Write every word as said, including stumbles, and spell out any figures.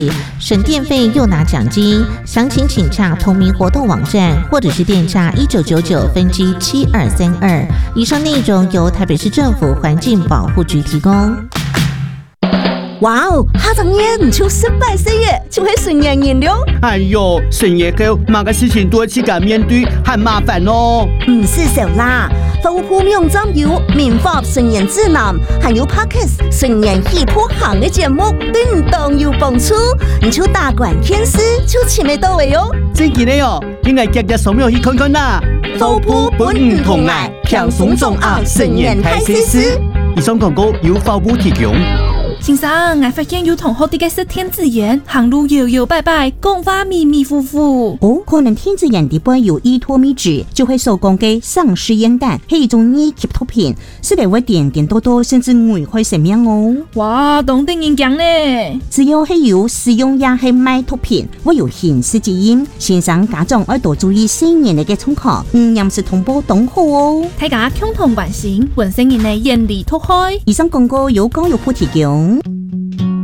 省电费又拿奖金，详情请洽同名活动网站，或者是电诈一九九九分机七二三二。以上内容由台北市政府环境保护局提供。 哇哦，哈张爷唔就失败事业，就会顺人人了。 哎呦，顺业后哪个事情都要自己面对，很麻烦哦。 唔是手啦，服务用专有民法顺人指南，还有 Podcast 顺人喜破行嘅节目，对你当有帮助。你就大管天师就前面到位哦。 真嘅咧哦，应该日日扫描去看看啦。 服务本唔同爱，轻松重压顺人太西施。 以上广告由服务提供。 先生，我发现有同学哋嘅食天子宴，行路搖摇摆摆，讲话迷迷糊糊。 哦，可能天子宴底杯有依托米脂，就会手工嘅丧尸烟弹，係一種二級毒品，是嚟會點點多多，甚至危害生命哦。 哇，當地人講呢， 只要係有使用也係賣毒品，會有刑事責任。先生家長要多注意新年嘅衝擊，唔嚴是同步懂好哦。 大家共同關心，本身人嘅嚴厲脫開。 以上廣告由教育部提供。